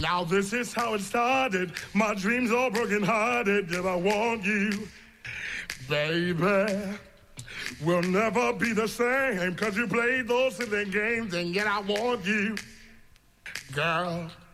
Now this is how it started. My dreams all broken hearted. Did I want you, baby? We'll never be the same, 'cause you played those silly games, and yet I want you, girl.